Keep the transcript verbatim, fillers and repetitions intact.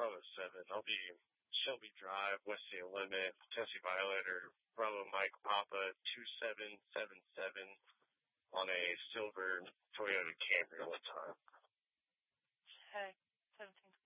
Bravo seven. I'll be Shelby Drive, West City Limit, Tennessee Violator, Bravo Mike Papa two seven seven seven on a silver Toyota Camry one time. Okay, seventeen.